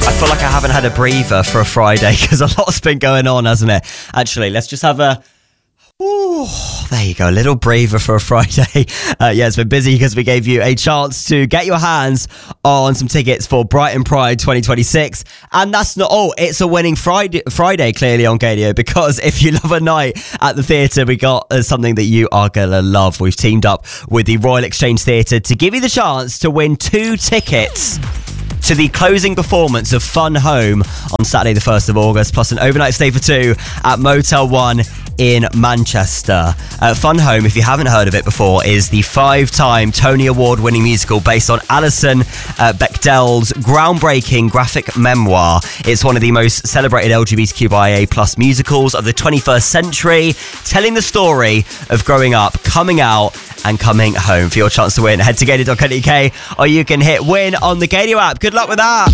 I feel like I haven't had a breather for a Friday because a lot's been going on, hasn't it? Actually, let's just have a... Ooh, there you go, a little breather for a Friday. Yeah, it's been busy because we gave you a chance to get your hands on some tickets for Brighton Pride 2026. And that's not all, it's a winning Friday clearly on Gadio, because if you love a night at the theatre, we got something that you are going to love. We've teamed up with the Royal Exchange Theatre to give you the chance to win 2 tickets to the closing performance of Fun Home on Saturday the 1st of August, plus an overnight stay for 2 at Motel 1 in Manchester. Fun Home, if you haven't heard of it before, is the 5-time Tony Award-winning musical based on Alison Bechdel's groundbreaking graphic memoir. It's one of the most celebrated LGBTQIA+ musicals of the 21st century, telling the story of growing up, coming out, and coming home. For your chance to win, head to gadio.co.uk, or you can hit win on the Gadio app. Good luck with that.